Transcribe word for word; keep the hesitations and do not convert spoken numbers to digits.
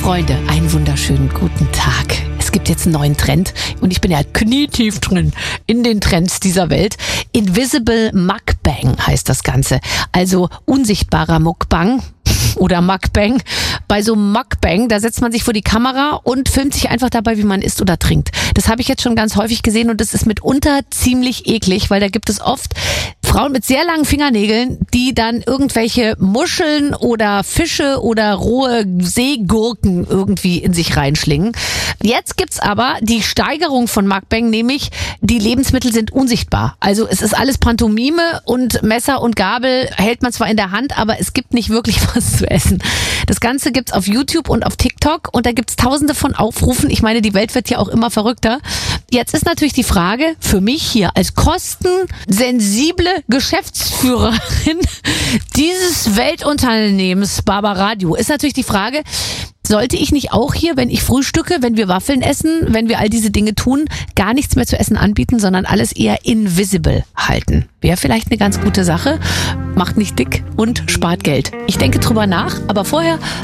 Freunde, einen wunderschönen guten Tag. Es gibt jetzt einen neuen Trend und ich bin ja knietief drin in den Trends dieser Welt. Invisible Mukbang heißt das Ganze. Also unsichtbarer Mukbang oder Mukbang. Bei so einem Mukbang, da setzt man sich vor die Kamera und filmt sich einfach dabei, wie man isst oder trinkt. Das habe ich jetzt schon ganz häufig gesehen und das ist mitunter ziemlich eklig, weil da gibt es oft Frauen mit sehr langen Fingernägeln, die dann irgendwelche Muscheln oder Fische oder rohe Seegurken irgendwie in sich reinschlingen. Jetzt gibt's aber die Steigerung von Mukbang, nämlich die Lebensmittel sind unsichtbar. Also es ist alles Pantomime und Messer und Gabel hält man zwar in der Hand, aber es gibt nicht wirklich was zu essen. Das Ganze gibt's auf YouTube und auf TikTok und da gibt's tausende von Aufrufen. Ich meine, die Welt wird ja auch immer verrückter. Jetzt ist natürlich die Frage für mich hier als kostensensible Geschäftsführerin dieses Weltunternehmens Barbaradio ist natürlich die Frage, sollte ich nicht auch hier, wenn ich frühstücke, wenn wir Waffeln essen, wenn wir all diese Dinge tun, gar nichts mehr zu essen anbieten, sondern alles eher invisible halten? Wäre vielleicht eine ganz gute Sache, macht nicht dick und spart Geld. Ich denke drüber nach, aber vorher